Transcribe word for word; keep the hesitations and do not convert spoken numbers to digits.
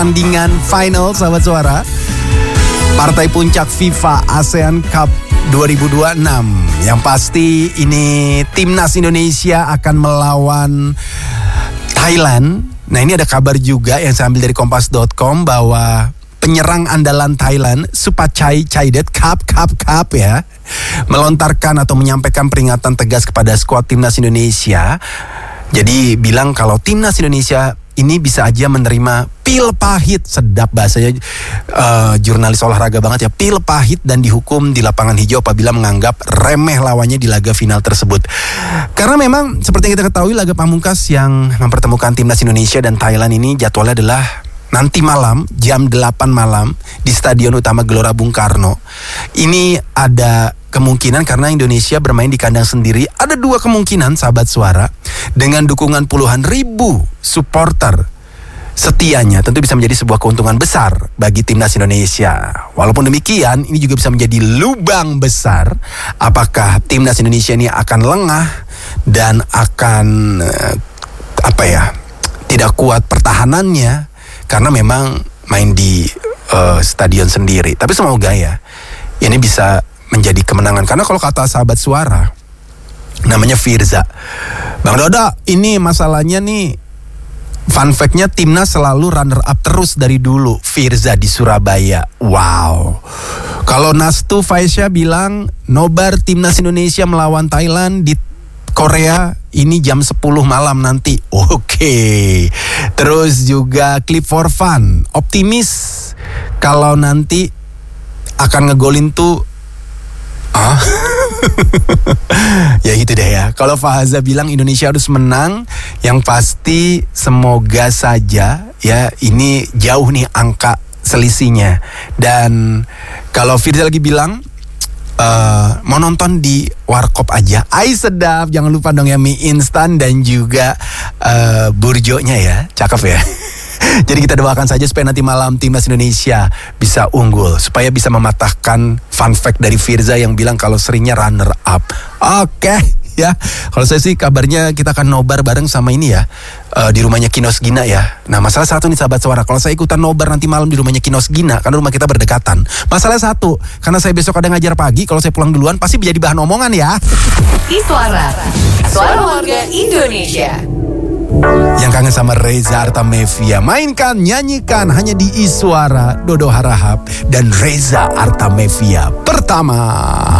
pertandingan final sahabat suara. Partai puncak FIFA ASEAN Cup dua ribu dua puluh enam. Yang pasti ini timnas Indonesia akan melawan Thailand. Nah, ini ada kabar juga yang saya ambil dari kompas dot com bahwa penyerang andalan Thailand, Supachai Chaidet Kap Kap Kap ya, melontarkan atau menyampaikan peringatan tegas kepada skuad timnas Indonesia. Jadi bilang kalau timnas Indonesia ini bisa aja menerima pil pahit, sedap bahasanya uh, jurnalis olahraga banget ya, pil pahit dan dihukum di lapangan hijau apabila menganggap remeh lawannya di laga final tersebut. Karena memang seperti yang kita ketahui laga pamungkas yang mempertemukan timnas Indonesia dan Thailand ini jadwalnya adalah nanti malam jam delapan malam di Stadion Utama Gelora Bung Karno. Ini ada kemungkinan karena Indonesia bermain di kandang sendiri, ada dua kemungkinan sahabat suara, dengan dukungan puluhan ribu supporter setianya tentu bisa menjadi sebuah keuntungan besar bagi timnas Indonesia. Walaupun demikian, ini juga bisa menjadi lubang besar. Apakah timnas Indonesia ini akan lengah dan akan uh, apa ya, tidak kuat pertahanannya karena memang main di uh, stadion sendiri. Tapi semoga ya ini bisa menjadi kemenangan. Karena kalau kata sahabat suara namanya Firza, Bang Dodo, ini masalahnya nih, fun fact-nya timnas selalu runner up terus dari dulu. Firza di Surabaya. Wow. Kalau Nastu Faisya bilang nobar timnas Indonesia melawan Thailand di Korea ini jam sepuluh malam nanti. Oke. Terus juga Clip for Fun optimis kalau nanti akan ngegolin tuh ah. Ya gitu deh ya. Kalau Fahaza bilang Indonesia harus menang, yang pasti semoga saja ya ini jauh nih angka selisihnya. Dan kalau Firza lagi bilang Uh, mau nonton di warkop aja, ai sedap, jangan lupa dong ya mie instan dan juga uh, burjonya ya, cakep ya. Jadi kita doakan saja supaya nanti malam timnas Indonesia bisa unggul, supaya bisa mematahkan fun fact dari Firza yang bilang kalau seringnya runner up. Oke okay, ya, kalau saya sih kabarnya kita akan nobar bareng sama ini ya, uh, di rumahnya Kinos Gina ya. Nah masalah satu nih sahabat suara, kalau saya ikutan nobar nanti malam di rumahnya Kinos Gina, karena rumah kita berdekatan. Masalah satu, karena saya besok ada ngajar pagi, kalau saya pulang duluan pasti menjadi bahan omongan ya. Iswara, suara warga Indonesia. Yang kangen sama Reza Artamevia, mainkan, nyanyikan hanya di Iswara. Dodo Harahap dan Reza Artamevia pertama.